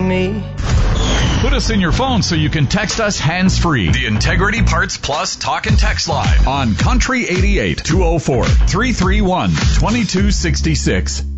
me. Put us in your phone so you can text us hands-free. The Integrity Parts Plus Talk and Text Line on Country 88 204 331 2266.